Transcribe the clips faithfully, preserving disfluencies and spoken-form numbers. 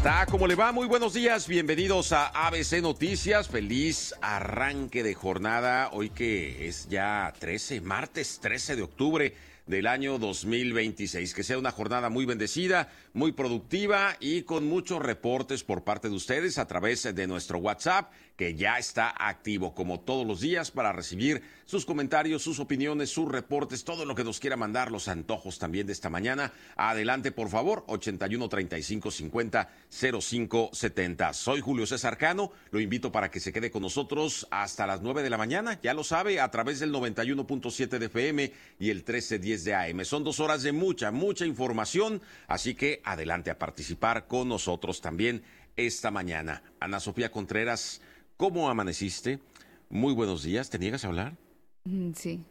está? ¿Cómo le va? Muy buenos días, bienvenidos a A B C Noticias, feliz arranque de jornada, hoy que es ya trece, martes trece de octubre del año dos mil veintiséis, que sea una jornada muy bendecida, muy productiva y con muchos reportes por parte de ustedes a través de nuestro WhatsApp, que ya está activo como todos los días para recibir sus comentarios, sus opiniones, sus reportes, todo lo que nos quiera mandar, los antojos también de esta mañana. Adelante, por favor, ochenta y uno, treinta y cinco, cincuenta, cero cinco setenta. Soy Julio César Cano, lo invito para que se quede con nosotros hasta las nueve de la mañana, ya lo sabe, a través del noventa y uno punto siete de F M y el trece diez de A M. Son dos horas de mucha, mucha información, así que adelante a participar con nosotros también esta mañana. Ana Sofía Contreras, ¿cómo amaneciste? Muy buenos días, ¿te niegas a hablar? Sí.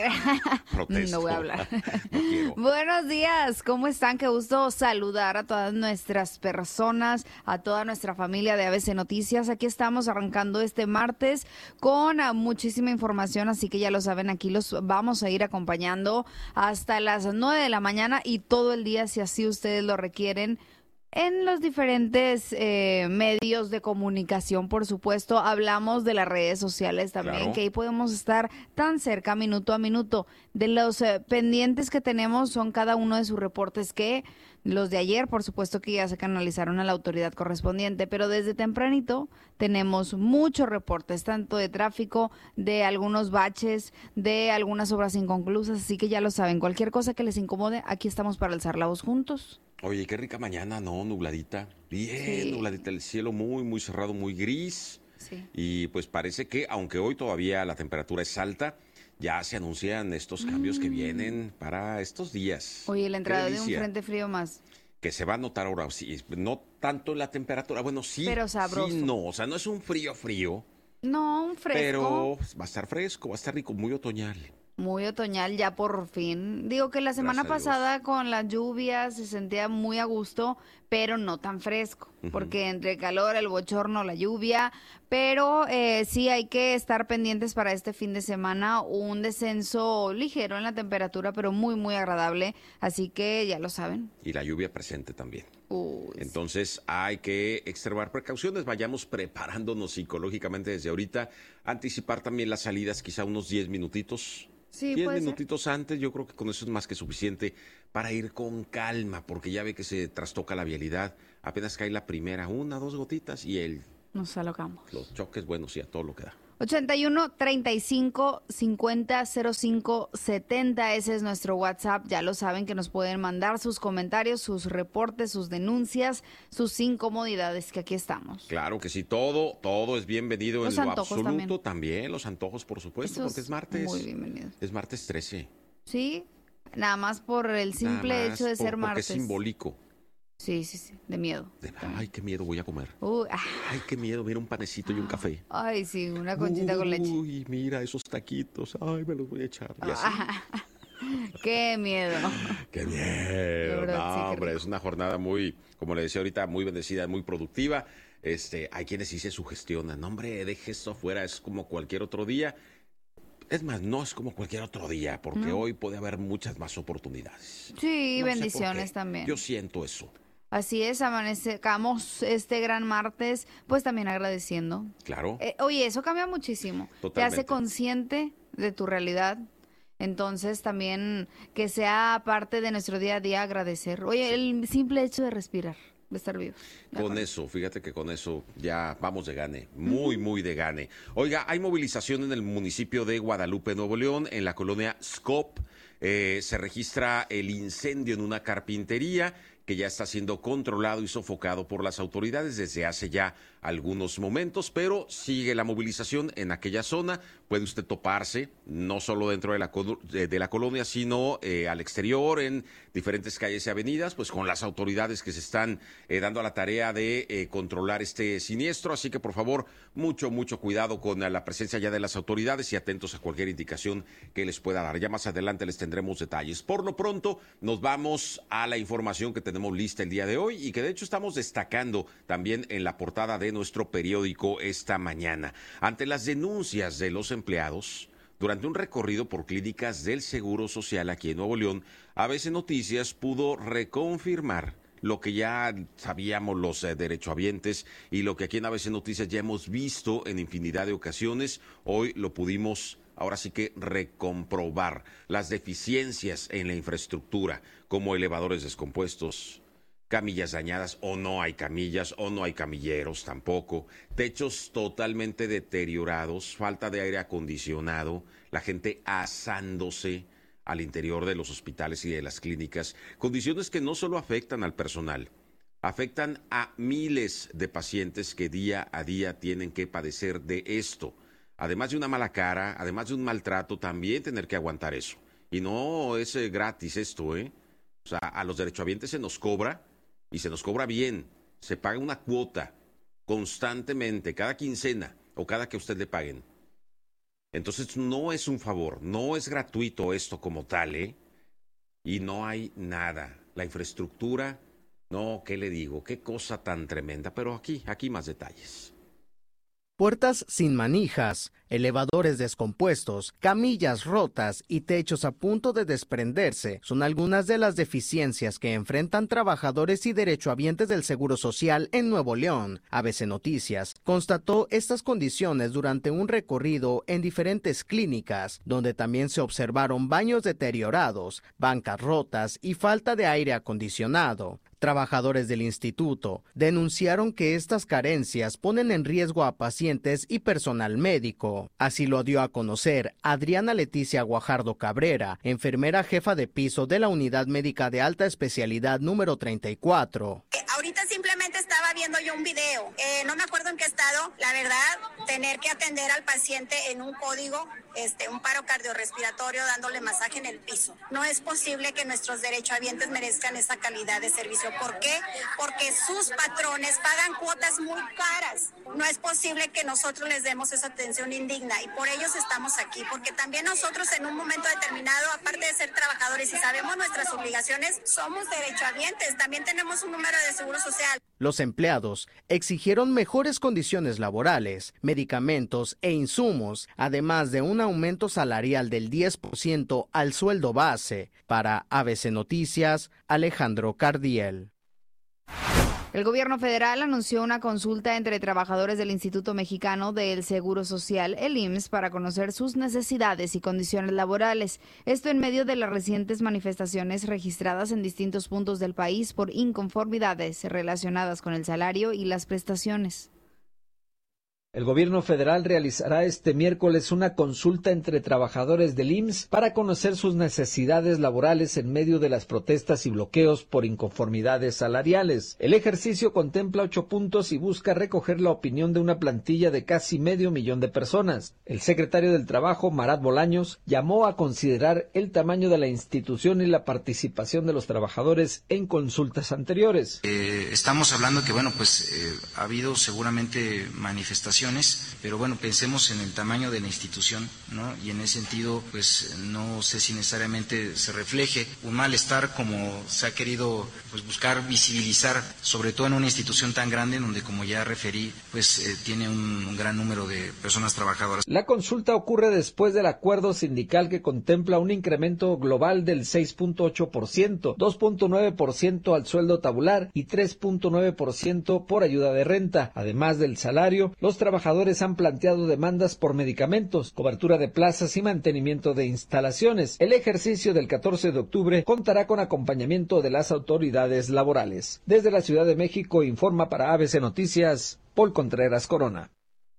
Protesto. No voy a hablar. No quiero. Buenos días, ¿cómo están? Qué gusto saludar a todas nuestras personas, a toda nuestra familia de A B C Noticias. Aquí estamos arrancando este martes con uh, muchísima información, así que ya lo saben, aquí los vamos a ir acompañando hasta las nueve de la mañana y todo el día, si así ustedes lo requieren, en los diferentes eh, medios de comunicación, por supuesto. Hablamos de las redes sociales también, Claro. que ahí podemos estar tan cerca, minuto a minuto. De los eh, pendientes que tenemos son cada uno de sus reportes, que los de ayer, por supuesto que ya se canalizaron a la autoridad correspondiente, pero desde tempranito tenemos muchos reportes, tanto de tráfico, de algunos baches, de algunas obras inconclusas, así que ya lo saben, cualquier cosa que les incomode, aquí estamos para alzar la voz juntos. Oye, qué rica mañana, ¿no? Nubladita. Bien, Sí. nubladita, el cielo muy, muy cerrado, muy gris. Sí. Y pues parece que, aunque hoy todavía la temperatura es alta, ya se anuncian estos cambios Mm. que vienen para estos días. Oye, la Qué entrada de un delicia. frente frío más. Que se va a notar ahora, sí, no tanto la temperatura, bueno, sí, Pero sabroso. sí, no, o sea, no es un frío frío, No, un fresco. pero va a estar fresco, va a estar rico, muy otoñal. Muy otoñal ya por fin. Digo que la semana Gracias a Dios. pasada con las lluvias se sentía muy a gusto, pero no tan fresco, Ujú. porque entre el calor, el bochorno, la lluvia, pero eh, sí hay que estar pendientes para este fin de semana, un descenso ligero en la temperatura, pero muy, muy agradable, así que ya lo saben. Y la lluvia presente también. Uy, sí. Entonces hay que extremar precauciones, vayamos preparándonos psicológicamente desde ahorita, anticipar también las salidas, quizá unos diez minutitos. Sí, Diez puede ser. minutitos antes, yo creo que con eso es más que suficiente para ir con calma, porque ya ve que se trastoca la vialidad, apenas cae la primera, una, dos gotitas y el, Nos alocamos. los choques, bueno, sí, a todo lo que da. ochenta y uno, treinta y cinco, cincuenta, cero cinco setenta, ese es nuestro WhatsApp, ya lo saben que nos pueden mandar sus comentarios, sus reportes, sus denuncias, sus incomodidades, que aquí estamos. Claro que sí, todo, todo es bienvenido Los en lo antojos absoluto, también. también los antojos, por supuesto, Eso porque es martes, muy bienvenido. es martes trece. Sí, nada más por el simple Nada más hecho de por- ser porque martes. es simbólico. Sí, sí, sí, de miedo. De, ay, qué miedo voy a comer. Uy, ah, Ay, qué miedo, mira un panecito y un café. ay, sí, una conchita con leche. Uy, mira esos taquitos, ay, me los voy a echar. Y así. Ah, qué miedo. ¡Qué De miedo! verdad, No, sí, qué hombre, rico. es una jornada muy, como le decía ahorita, muy bendecida, muy productiva. Este, hay quienes sí se sugestionan. No, hombre, deje eso fuera, es como cualquier otro día. Es más, no es como cualquier otro día, porque No. hoy puede haber muchas más oportunidades. Sí, No sé por bendiciones qué. también. Yo siento eso, Así es, amanecemos este gran martes, pues también agradeciendo. claro. Eh, oye, eso cambia muchísimo. Te Totalmente. hace consciente de tu realidad. Entonces también que sea parte de nuestro día a día agradecer. Oye, el simple hecho de respirar, de estar vivo. Ya Con con- eso, fíjate que con eso ya vamos de gane, muy, muy de gane. Oiga, hay movilización en el municipio de Guadalupe, Nuevo León, en la colonia Scop. Eh, se registra el incendio en una carpintería que ya está siendo controlado y sofocado por las autoridades desde hace ya algunos momentos, pero sigue la movilización en aquella zona. Puede usted toparse, no solo dentro de la, de la colonia, sino eh, al exterior, en diferentes calles y avenidas, pues con las autoridades que se están eh, dando a la tarea de eh, controlar este siniestro. Así que, por favor, mucho, mucho cuidado con la presencia ya de las autoridades y atentos a cualquier indicación que les pueda dar. Ya más adelante les tendremos detalles. Por lo pronto, nos vamos a la información que tenemos lista el día de hoy y que de hecho estamos destacando también en la portada de nuestro periódico esta mañana. Ante las denuncias de los empleados, durante un recorrido por clínicas del Seguro Social aquí en Nuevo León, A B C Noticias pudo reconfirmar lo que ya sabíamos los eh, derechohabientes y lo que aquí en A B C Noticias ya hemos visto en infinidad de ocasiones, hoy lo pudimos ahora sí que recomprobar. Las deficiencias en la infraestructura, como elevadores descompuestos, camillas dañadas o no hay camillas o no hay camilleros tampoco, techos totalmente deteriorados, falta de aire acondicionado, la gente asándose al interior de los hospitales y de las clínicas, condiciones que no solo afectan al personal, afectan a miles de pacientes que día a día tienen que padecer de esto. Además de una mala cara, además de un maltrato, también tener que aguantar eso. Y no es eh, gratis esto, ¿eh? O sea, a los derechohabientes se nos cobra y se nos cobra bien. Se paga una cuota constantemente, cada quincena o cada que a usted le paguen. Entonces no es un favor, no es gratuito esto como tal, ¿eh? Y no hay nada. La infraestructura, no, ¿qué le digo? Qué cosa tan tremenda. Pero aquí, aquí más detalles. Puertas sin manijas, elevadores descompuestos, camillas rotas y techos a punto de desprenderse son algunas de las deficiencias que enfrentan trabajadores y derechohabientes del Seguro Social en Nuevo León. A B C Noticias constató estas condiciones durante un recorrido en diferentes clínicas, donde también se observaron baños deteriorados, bancas rotas y falta de aire acondicionado. Trabajadores del instituto denunciaron que estas carencias ponen en riesgo a pacientes y personal médico. Así lo dio a conocer Adriana Leticia Guajardo Cabrera, enfermera jefa de piso de la Unidad Médica de Alta Especialidad número treinta y cuatro. Eh, ahorita simplemente estaba viendo yo un video, eh, no me acuerdo en qué estado, la verdad, tener que atender al paciente en un código, este, un paro cardiorrespiratorio dándole masaje en el piso. No es posible que nuestros derechohabientes merezcan esa calidad de servicio. ¿Por qué? Porque sus patrones pagan cuotas muy caras. No es posible que nosotros les demos esa atención indigna y por ellos estamos aquí, porque también nosotros en un momento determinado, aparte de ser trabajadores y sabemos nuestras obligaciones, somos derechohabientes, también tenemos un número de seguro social. Los empleados exigieron mejores condiciones laborales, medicamentos e insumos, además de un aumento salarial del diez por ciento al sueldo base. Para A B C Noticias, Alejandro Cardiel. El gobierno federal anunció una consulta entre trabajadores del Instituto Mexicano del Seguro Social, el I M S S, para conocer sus necesidades y condiciones laborales. Esto en medio de las recientes manifestaciones registradas en distintos puntos del país por inconformidades relacionadas con el salario y las prestaciones. El gobierno federal realizará este miércoles una consulta entre trabajadores del I M S S para conocer sus necesidades laborales en medio de las protestas y bloqueos por inconformidades salariales. El ejercicio contempla ocho puntos y busca recoger la opinión de una plantilla de casi medio millón de personas. El secretario del Trabajo, Marat Bolaños, llamó a considerar el tamaño de la institución y la participación de los trabajadores en consultas anteriores. Eh, estamos hablando que, bueno, pues eh, ha habido seguramente manifestaciones, pero bueno, pensemos en el tamaño de la institución, ¿no? Y en ese sentido, pues no sé si necesariamente se refleje un malestar como se ha querido pues buscar visibilizar, sobre todo en una institución tan grande, en donde, como ya referí, pues eh, tiene un, un gran número de personas trabajadoras. La consulta ocurre después del acuerdo sindical que contempla un incremento global del seis punto ocho por ciento, dos punto nueve por ciento al sueldo tabular y tres punto nueve por ciento por ayuda de renta. Además del salario, los trabajadores han planteado demandas por medicamentos, cobertura de plazas y mantenimiento de instalaciones. El ejercicio del catorce de octubre contará con acompañamiento de las autoridades laborales. Desde la Ciudad de México informa para A B C Noticias, Paul Contreras Corona.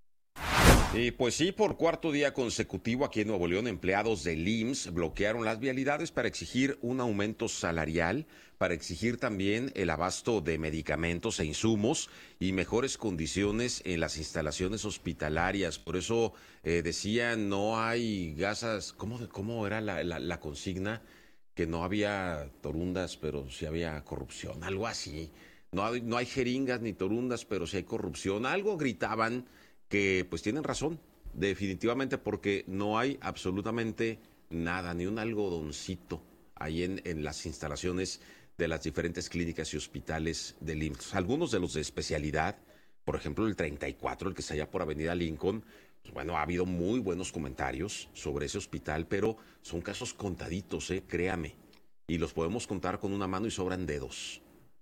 Y pues sí, por cuarto día consecutivo aquí en Nuevo León, empleados del I M S S bloquearon las vialidades para exigir un aumento salarial, para exigir también el abasto de medicamentos e insumos y mejores condiciones en las instalaciones hospitalarias. Por eso eh, decían, no hay gasas, ¿cómo, cómo era la, la, la consigna? Que no había torundas, pero sí había corrupción, algo así. No hay, no hay jeringas ni torundas, pero sí hay corrupción. Algo gritaban que pues tienen razón, definitivamente, porque no hay absolutamente nada, ni un algodoncito ahí en, en las instalaciones de las diferentes clínicas y hospitales del I M S S. Algunos de los de especialidad, por ejemplo el treinta y cuatro, el que está allá por Avenida Lincoln, pues bueno, ha habido muy buenos comentarios sobre ese hospital, pero son casos contaditos, eh, créame, y los podemos contar con una mano y sobran dedos.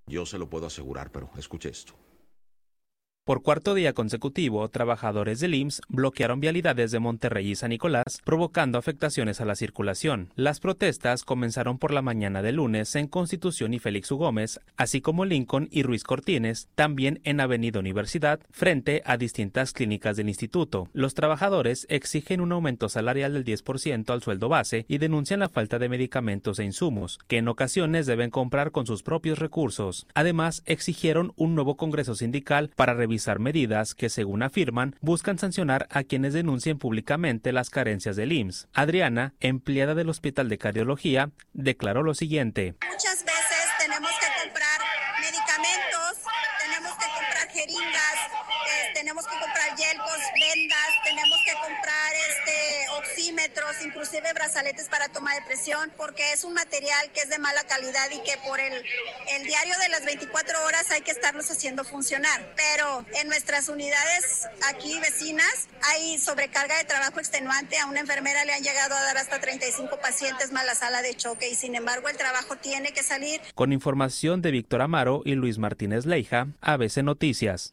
Yo se lo puedo asegurar, pero escuche esto. Por cuarto día consecutivo, trabajadores del I M S S bloquearon vialidades de Monterrey y San Nicolás, provocando afectaciones a la circulación. Las protestas comenzaron por la mañana del lunes en Constitución y Félix U. Gómez, así como Lincoln y Ruiz Cortines, también en Avenida Universidad, frente a distintas clínicas del instituto. Los trabajadores exigen un aumento salarial del diez por ciento al sueldo base y denuncian la falta de medicamentos e insumos, que en ocasiones deben comprar con sus propios recursos. Además, exigieron un nuevo congreso sindical para revisar medidas que, según afirman, buscan sancionar a quienes denuncien públicamente las carencias del I M S S. Adriana, empleada del Hospital de Cardiología, declaró lo siguiente. Muchas veces tenemos que comprar medicamentos, tenemos que comprar jeringas, eh, tenemos que comprar yelcos, vendas, tenemos que comprar este, oxímetros, inclusive brazaletes para toma de presión, porque es un material que es de mala calidad y que por el, el diario de las veinticuatro horas hay que estarlos haciendo funcionar. Pero en nuestras unidades aquí vecinas hay sobrecarga de trabajo extenuante. A una enfermera le han llegado a dar hasta treinta y cinco pacientes más la sala de choque y sin embargo el trabajo tiene que salir. Con información de Víctor Amaro y Luis Martínez Leija, A B C Noticias.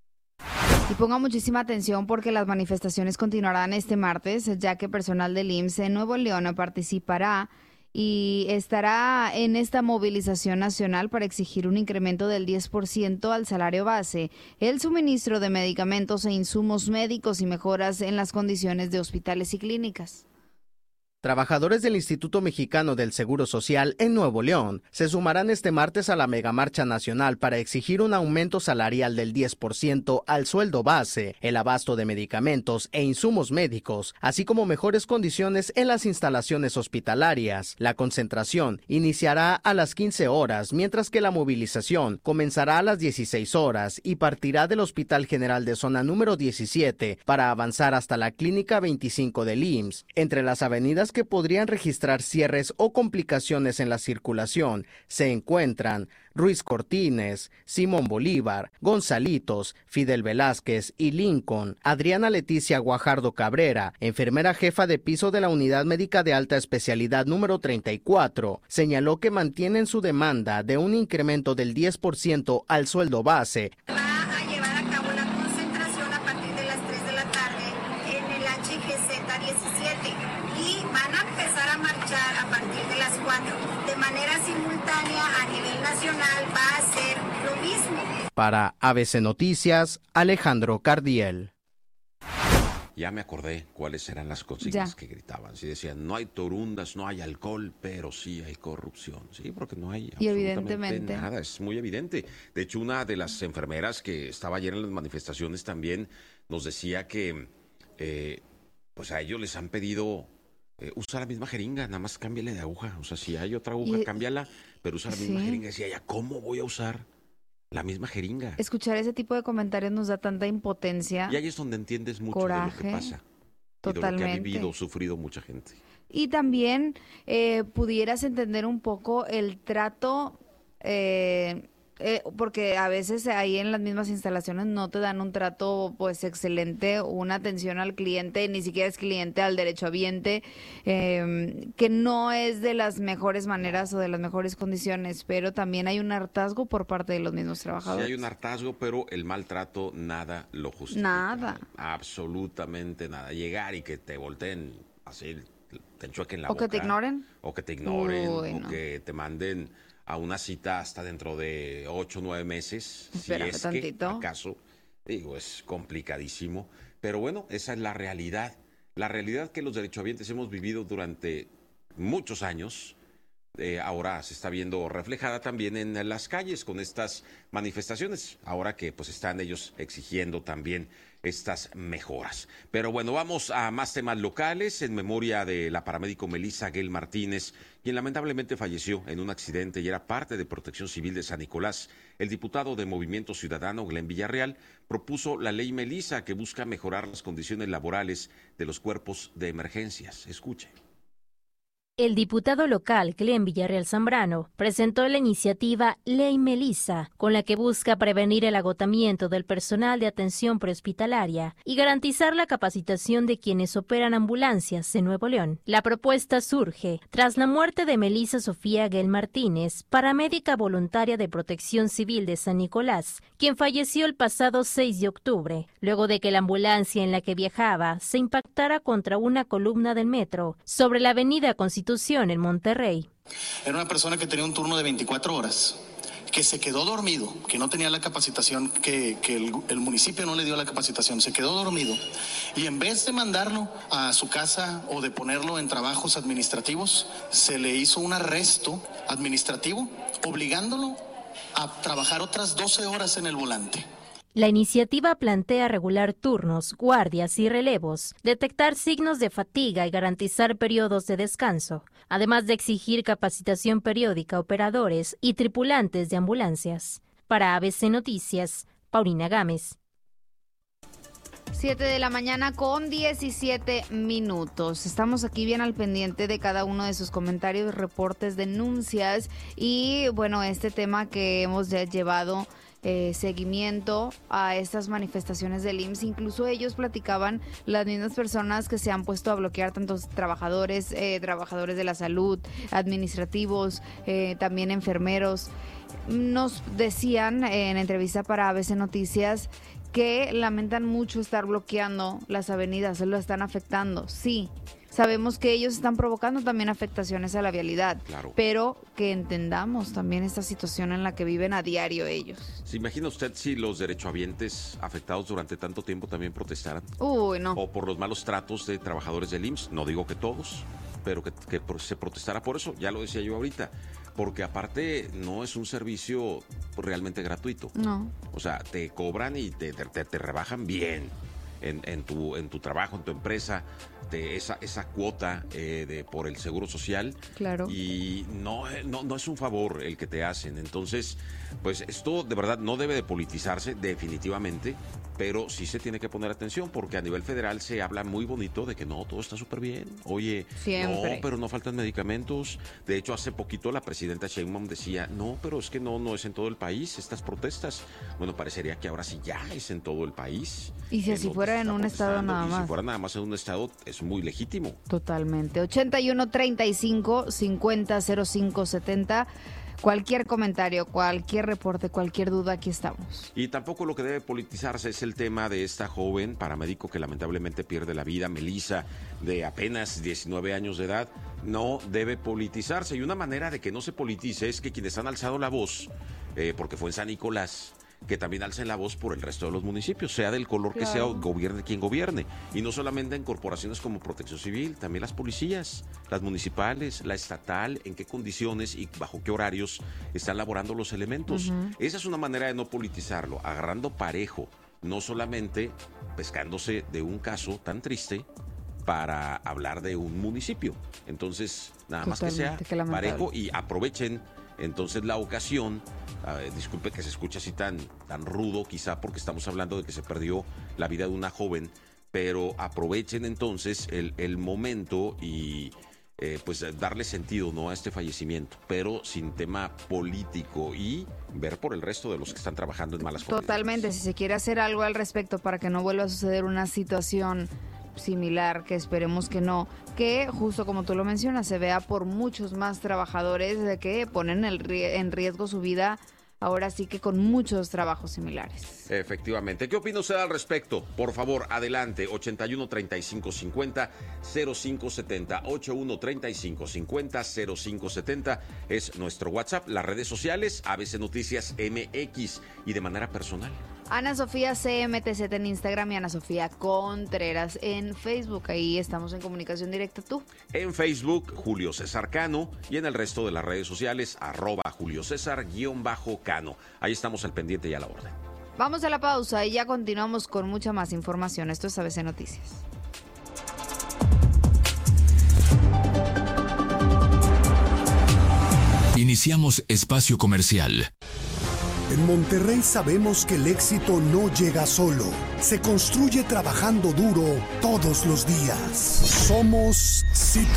Y ponga muchísima atención porque las manifestaciones continuarán este martes, ya que personal del I M S S en Nuevo León participará y estará en esta movilización nacional para exigir un incremento del diez por ciento al salario base, el suministro de medicamentos e insumos médicos y mejoras en las condiciones de hospitales y clínicas. Trabajadores del Instituto Mexicano del Seguro Social en Nuevo León se sumarán este martes a la megamarcha nacional para exigir un aumento salarial del diez por ciento al sueldo base, el abasto de medicamentos e insumos médicos, así como mejores condiciones en las instalaciones hospitalarias. La concentración iniciará a las quince horas, mientras que la movilización comenzará a las dieciséis horas y partirá del Hospital General de Zona número diecisiete para avanzar hasta la Clínica veinticinco del I M S S. Entre las avenidas que podrían registrar cierres o complicaciones en la circulación se encuentran Ruiz Cortines, Simón Bolívar, Gonzalitos, Fidel Velázquez y Lincoln. Adriana Leticia Guajardo Cabrera, enfermera jefa de piso de la Unidad Médica de Alta Especialidad número treinta y cuatro, señaló que mantienen su demanda de un incremento del diez por ciento al sueldo base. Va a llevar a cabo la concentración a partir de las tres de la tarde en el H G Z diecisiete. Y van a empezar a marchar a partir de las cuatro. De manera simultánea a nivel nacional va a ser lo mismo. Para A B C Noticias, Alejandro Cardiel. Ya me acordé cuáles eran las consignas Ya. que gritaban. Sí, decían, no hay torundas, no hay alcohol, pero sí hay corrupción. Sí, porque no hay Y absolutamente evidentemente. nada. Es muy evidente. De hecho, una de las enfermeras que estaba ayer en las manifestaciones también nos decía que eh, pues a ellos les han pedido eh, usa la misma jeringa, nada más cámbiale de aguja. O sea, si hay otra aguja, Y- cámbiala, pero usa la misma Sí. jeringa. Decía ella, ¿cómo voy a usar la misma jeringa? Escuchar ese tipo de comentarios nos da tanta impotencia. Y ahí es donde entiendes mucho Coraje, de lo que pasa. Y de lo que ha totalmente. vivido, sufrido mucha gente. Y también eh, pudieras entender un poco el trato, eh, eh, porque a veces ahí en las mismas instalaciones no te dan un trato pues excelente, una atención al cliente, ni siquiera es cliente, al derechohabiente, eh, que no es de las mejores maneras o de las mejores condiciones, pero también hay un hartazgo por parte de los mismos Sí trabajadores. hay un hartazgo, pero el maltrato nada lo justifica. Nada. Absolutamente nada. Llegar y que te volteen así, te enchuequen la O boca. que te ignoren. O que te ignoren. Uy, o no. que te manden a una cita hasta dentro de ocho o nueve meses. Espérame si es tantito. que acaso. Digo, es complicadísimo. Pero bueno, esa es la realidad. La realidad que los derechohabientes hemos vivido durante muchos años. Eh, ahora se está viendo reflejada también en las calles con estas manifestaciones, ahora que pues están ellos exigiendo también estas mejoras. Pero bueno, vamos a más temas locales en memoria de la paramédico Melissa Guel Martínez, quien lamentablemente falleció en un accidente y era parte de Protección Civil de San Nicolás. El diputado de Movimiento Ciudadano, Glenn Villarreal, propuso la ley Melissa que busca mejorar las condiciones laborales de los cuerpos de emergencias. Escuche. El diputado local, Clem Villarreal Zambrano, presentó la iniciativa Ley Melissa, con la que busca prevenir el agotamiento del personal de atención prehospitalaria y garantizar la capacitación de quienes operan ambulancias en Nuevo León. La propuesta surge tras la muerte de Melissa Sofía Guel Martínez, paramédica voluntaria de Protección Civil de San Nicolás, quien falleció el pasado seis de octubre, luego de que la ambulancia en la que viajaba se impactara contra una columna del metro sobre la avenida Constitución en Monterrey. Era una persona que tenía un turno de veinticuatro horas, que se quedó dormido, que no tenía la capacitación, que, que el, el municipio no le dio la capacitación, se quedó dormido y en vez de mandarlo a su casa o de ponerlo en trabajos administrativos, se le hizo un arresto administrativo obligándolo a trabajar otras doce horas en el volante. La iniciativa plantea regular turnos, guardias y relevos, detectar signos de fatiga y garantizar periodos de descanso, además de exigir capacitación periódica a operadores y tripulantes de ambulancias. Para A B C Noticias, Paulina Gámez. siete de la mañana con diecisiete minutos. Estamos aquí bien al pendiente de cada uno de sus comentarios, reportes, denuncias y, bueno, este tema que hemos ya llevado Eh, seguimiento a estas manifestaciones del I M S S. Incluso ellos platicaban, las mismas personas que se han puesto a bloquear, tantos trabajadores, eh, trabajadores de la salud, administrativos, eh, también enfermeros, nos decían eh, en entrevista para A B C Noticias que lamentan mucho estar bloqueando las avenidas, se lo están afectando, sí. Sabemos que ellos están provocando también afectaciones a la vialidad, claro, pero que entendamos también esta situación en la que viven a diario ellos. ¿Se imagina usted si los derechohabientes afectados durante tanto tiempo también protestaran? Uy, no. O por los malos tratos de trabajadores del I M S S, no digo que todos, pero que, que se protestara por eso, ya lo decía yo ahorita, porque aparte no es un servicio realmente gratuito. No. O sea, te cobran y te, te, te rebajan bien en, en, tu, en tu trabajo, en tu empresa, de esa esa cuota eh, de por el Seguro Social. Claro. Y no, no, no es un favor el que te hacen. Entonces, pues esto de verdad no debe de politizarse definitivamente, pero sí se tiene que poner atención porque a nivel federal se habla muy bonito de que no, todo está súper bien. Oye, siempre. No, pero no faltan medicamentos. De hecho, hace poquito la presidenta Sheinbaum decía, no, pero es que no, no es en todo el país estas protestas. Bueno, parecería que ahora sí ya es en todo el país. Y si así fuera en un estado nada más. Si fuera nada más en un estado, es muy legítimo. Totalmente. ochenta y uno, treinta y cinco, cincuenta, cero cinco, setenta. Cualquier comentario, cualquier reporte, cualquier duda, aquí estamos. Y tampoco lo que debe politizarse es el tema de esta joven paramédico que lamentablemente pierde la vida, Melissa, de apenas diecinueve años de edad. No debe politizarse. Y una manera de que no se politice es que quienes han alzado la voz, eh, porque fue en San Nicolás, que también alcen la voz por el resto de los municipios, sea del color claro. que sea, gobierne quien gobierne. Y no solamente en corporaciones como Protección Civil, también las policías, las municipales, la estatal, en qué condiciones y bajo qué horarios están laborando los elementos. Uh-huh. Esa es una manera de no politizarlo, agarrando parejo, no solamente pescándose de un caso tan triste para hablar de un municipio. Entonces, nada Totalmente, más que sea que parejo y aprovechen entonces la ocasión. Uh, disculpe que se escuche así tan, tan rudo, quizá porque estamos hablando de que se perdió la vida de una joven, pero aprovechen entonces el, el momento y eh, pues darle sentido, ¿no?, a este fallecimiento, pero sin tema político y ver por el resto de los que están trabajando en malas condiciones. Totalmente, si se quiere hacer algo al respecto para que no vuelva a suceder una situación similar, que esperemos que no, que justo como tú lo mencionas, se vea por muchos más trabajadores de que ponen el, en riesgo su vida, ahora sí que con muchos trabajos similares. Efectivamente. ¿Qué opina usted al respecto? Por favor, adelante, ochenta y uno, treinta y cinco, cincuenta, cero cinco setenta, ochenta y uno, treinta y cinco, cincuenta, cero cinco setenta es nuestro WhatsApp, las redes sociales, A B C Noticias M X y de manera personal. Ana Sofía C M T Z en Instagram y Ana Sofía Contreras en Facebook. Ahí estamos en comunicación directa tú. En Facebook, Julio César Cano, y en el resto de las redes sociales, arroba Julio César guión bajo Cano. Ahí estamos al pendiente y a la orden. Vamos a la pausa y ya continuamos con mucha más información. Esto es A B C Noticias. Iniciamos espacio comercial. En Monterrey sabemos que el éxito no llega solo, se construye trabajando duro todos los días. Somos Citro,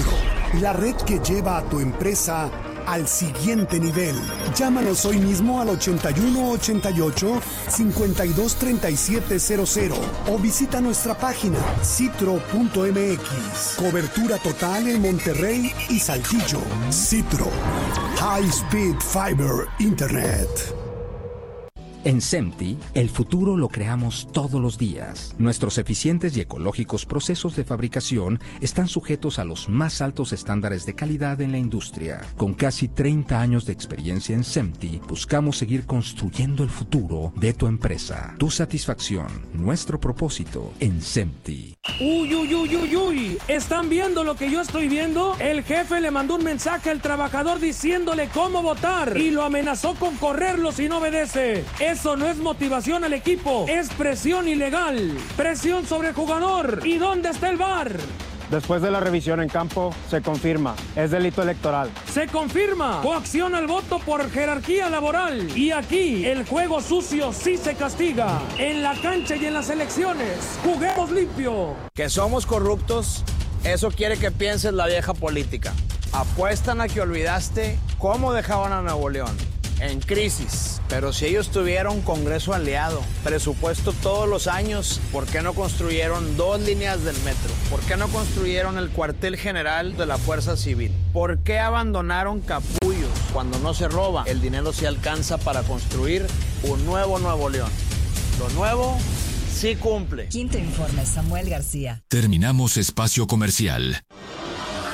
la red que lleva a tu empresa al siguiente nivel. Llámanos hoy mismo al ochenta y uno ochenta y ocho, cincuenta y dos treinta y siete cero cero o visita nuestra página citro punto m x. Cobertura total en Monterrey y Saltillo. Citro. High Speed Fiber Internet. En SEMTI, el futuro lo creamos todos los días. Nuestros eficientes y ecológicos procesos de fabricación están sujetos a los más altos estándares de calidad en la industria. Con casi treinta años de experiencia en SEMTI, buscamos seguir construyendo el futuro de tu empresa. Tu satisfacción, nuestro propósito en SEMTI. Uy, uy, uy, uy, uy. ¿Están viendo lo que yo estoy viendo? El jefe le mandó un mensaje al trabajador diciéndole cómo votar y lo amenazó con correrlo si no obedece. Eso no es motivación al equipo, es presión ilegal. Presión sobre el jugador. ¿Y dónde está el V A R? Después de la revisión en campo, se confirma, es delito electoral. Se confirma, coacción al voto por jerarquía laboral. Y aquí, el juego sucio sí se castiga. En la cancha y en las elecciones, juguemos limpio. Que somos corruptos, eso quiere que pienses la vieja política. Apuestan a que olvidaste cómo dejaban a Nuevo León. En crisis. Pero si ellos tuvieron Congreso aliado, presupuesto todos los años, ¿por qué no construyeron dos líneas del metro? ¿Por qué no construyeron el cuartel general de la Fuerza Civil? ¿Por qué abandonaron capullos cuando no se roba? El dinero sí alcanza para construir un nuevo Nuevo León. Lo nuevo sí cumple. Quinto informe, Samuel García. Terminamos espacio comercial.